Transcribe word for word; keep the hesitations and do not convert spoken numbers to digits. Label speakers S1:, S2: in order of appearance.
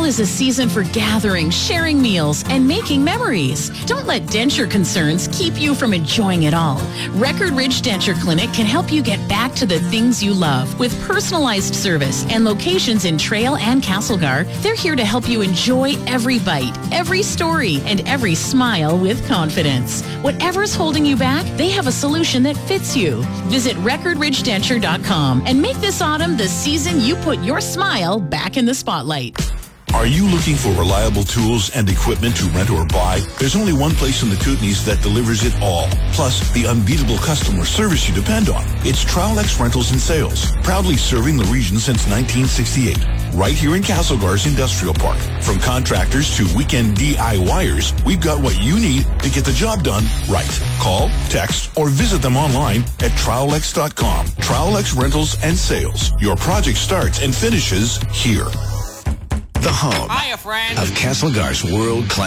S1: Fall is a season for gathering, sharing meals, and making memories. Don't let denture concerns keep you from enjoying it all. Record Ridge Denture Clinic can help you get back to the things you love with personalized service and locations in Trail and Castlegar. They're here to help you enjoy every bite, every story, and every smile with confidence. Whatever's holding you back, they have a solution that fits you. Visit record ridge denture dot com and make this autumn the season you put your smile back in the spotlight.
S2: Are you looking for reliable tools and equipment to rent or buy? There's only one place in the Kootenays that delivers it all. Plus, the unbeatable customer service you depend on. It's Trowlex Rentals and Sales, proudly serving the region since nineteen sixty-eight. Right here in Castlegar's Industrial Park. From contractors to weekend D I Y ers, we've got what you need to get the job done right. Call, text, or visit them online at trowlex dot com. Trowlex Rentals and Sales. Your project starts and finishes here.
S3: The home
S4: Hiya, friend.
S3: of Castlegar's world-class